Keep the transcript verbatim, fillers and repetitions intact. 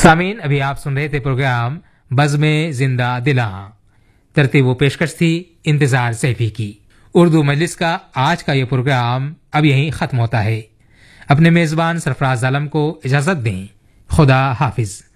सामीन, अभी आप सुन रहे थे प्रोग्राम बज़्म जिंदा दिला। तरतीब व पेशकश थी इंतजार सैफी की। उर्दू मजलिस का आज का ये प्रोग्राम अब यहीं खत्म होता है। अपने मेजबान सरफराज आलम को इजाजत दें। खुदा हाफिज।